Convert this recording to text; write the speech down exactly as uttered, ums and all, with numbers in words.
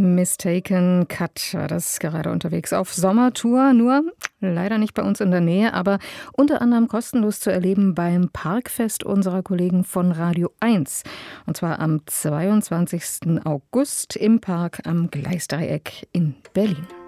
Mistaken Cut war das gerade unterwegs auf Sommertour, nur leider nicht bei uns in der Nähe, aber unter anderem kostenlos zu erleben beim Parkfest unserer Kollegen von Radio eins. Und zwar am zweiundzwanzigsten August im Park am Gleisdreieck in Berlin.